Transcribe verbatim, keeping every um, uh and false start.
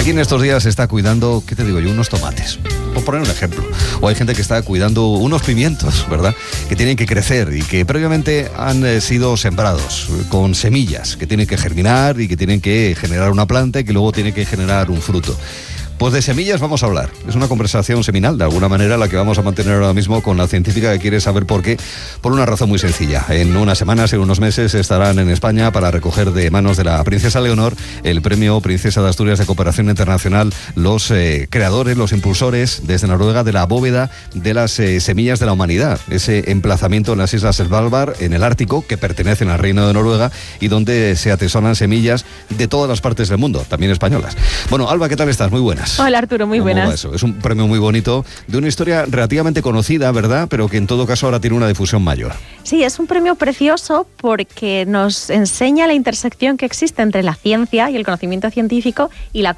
Alguien estos días está cuidando, ¿qué te digo yo? Unos tomates, por poner un ejemplo. O hay gente que está cuidando unos pimientos, ¿verdad? Que tienen que crecer y que previamente han eh, sido sembrados con semillas que tienen que germinar y que tienen que generar una planta y que luego tiene que generar un fruto. Pues de semillas vamos a hablar. Es una conversación seminal, de alguna manera, la que vamos a mantener ahora mismo con la científica que quiere saber por qué, por una razón muy sencilla. En unas semanas, en unos meses, estarán en España para recoger de manos de la princesa Leonor el premio Princesa de Asturias de Cooperación Internacional, los eh, creadores, los impulsores desde Noruega de la bóveda de las eh, semillas de la humanidad. Ese emplazamiento en las islas Svalbard, en el Ártico, que pertenecen al Reino de Noruega y donde se atesoran semillas de todas las partes del mundo, también españolas. Bueno, Alba, ¿qué tal estás? Muy buenas. Hola Arturo, muy buenas. Eso? Es un premio muy bonito, de una historia relativamente conocida, ¿verdad? Pero que en todo caso ahora tiene una difusión mayor. Sí, es un premio precioso porque nos enseña la intersección que existe entre la ciencia y el conocimiento científico y la